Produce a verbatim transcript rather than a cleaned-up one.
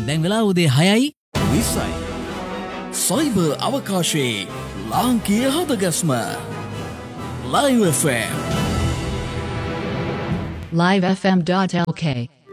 දැන් වෙලා උදේ හයයි විස්සයි. සයිබර් අවකාශයේ ලාංකීය හදගස්ම Live F M live f m dot l k